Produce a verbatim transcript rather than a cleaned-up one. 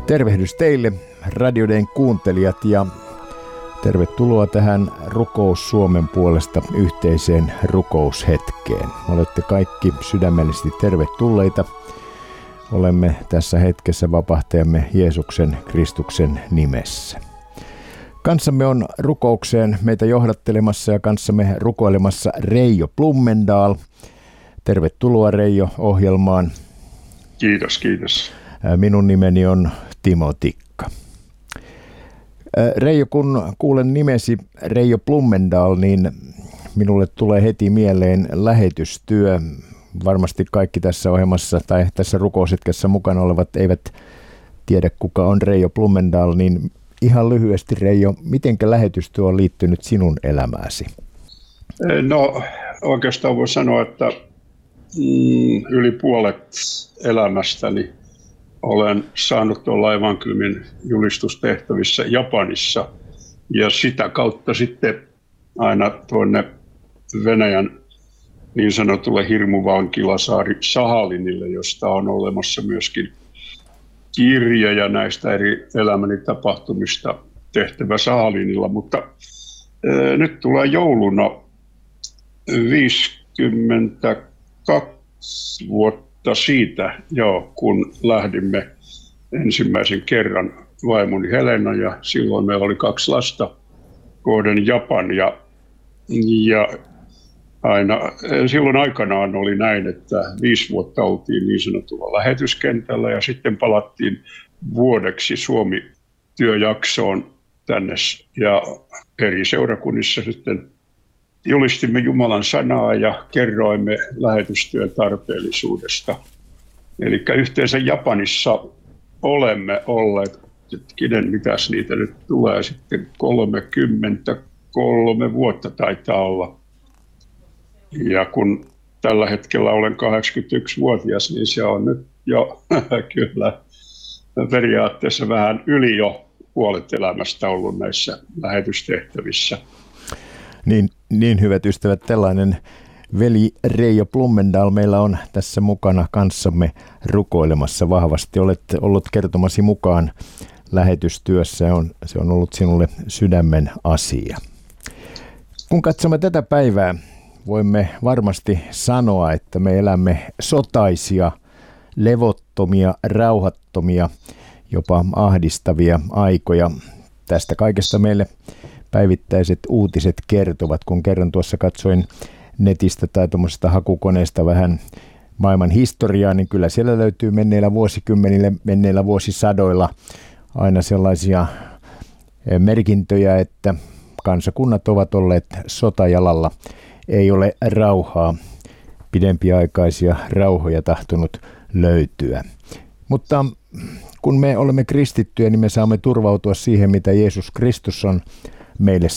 Tervehdys teille, Radioiden kuuntelijat, ja tervetuloa tähän Rukous Suomen puolesta yhteiseen rukoushetkeen. Olette kaikki sydämellisesti tervetulleita. Olemme tässä hetkessä vapahtajamme Jeesuksen Kristuksen nimessä. Kanssamme on rukoukseen meitä johdattelemassa ja kanssamme rukoilemassa Reijo Blumendal. Tervetuloa Reijo ohjelmaan. Kiitos, kiitos. Minun nimeni on Timo Tikka. Reijo, kun kuulen nimesi Reijo Blumendal, niin minulle tulee heti mieleen lähetystyö. Varmasti kaikki tässä ohjelmassa tai tässä rukoushetkessä mukana olevat eivät tiedä, kuka on Reijo Blumendal, niin ihan lyhyesti Reijo, mitenkä lähetystyö on liittynyt sinun elämääsi? No oikeastaan voi sanoa, että mm, yli puolet elämästäni olen saanut olla evankeliumin julistustehtävissä Japanissa ja sitä kautta sitten aina tuonne Venäjän niin sanotulle hirmuvankilasaari Sahalinille, josta on olemassa myöskin kirjoja näistä eri elämäni tapahtumista tehtävä Sahalinilla, mutta ää, nyt tulee jouluna viisikymmentäkaksi vuotta siitä, jo, kun lähdimme ensimmäisen kerran vaimoni Helena, ja silloin meillä oli kaksi lasta kohden Japan, ja, ja aina, silloin aikanaan oli näin, että viisi vuotta oltiin niin sanotulla lähetyskentällä ja sitten palattiin vuodeksi Suomi-työjaksoon tänne ja eri seurakunnissa sitten julistimme Jumalan sanaa ja kerroimme lähetystyön tarpeellisuudesta. Eli yhteensä Japanissa olemme olleet, kenen mitäs niitä nyt tulee, sitten kolmekymmentäkolme vuotta taitaa olla. Ja kun tällä hetkellä olen kahdeksankymmentäyksivuotias, niin se on nyt jo kyllä periaatteessa vähän yli jo puolet elämästä ollut näissä lähetystehtävissä. Niin, niin hyvät ystävät, tällainen veli Reijo Blumendal meillä on tässä mukana kanssamme rukoilemassa vahvasti. Olet ollut kertomasi mukaan lähetystyössä, on, se on ollut sinulle sydämen asia. Kun katsomme tätä päivää, voimme varmasti sanoa, että me elämme sotaisia, levottomia, rauhattomia, jopa ahdistavia aikoja. Tästä kaikesta meille päivittäiset uutiset kertovat. Kun kerran tuossa katsoin netistä tai tuommoisesta hakukoneesta vähän maailman historiaa, niin kyllä siellä löytyy menneillä vuosikymmenillä, menneillä vuosisadoilla aina sellaisia merkintöjä, että kansakunnat ovat olleet sotajalalla. Ei ole rauhaa, pidempiaikaisia rauhoja tahtonut löytyä. Mutta kun me olemme kristittyjä, niin me saamme turvautua siihen, mitä Jeesus Kristus on meille